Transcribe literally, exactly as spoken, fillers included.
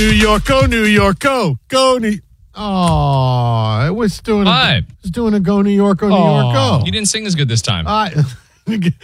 New York, go New York, go, go New. Oh, I was doing. What? A, was doing a go New York, go New York, go. You didn't sing as good this time. I.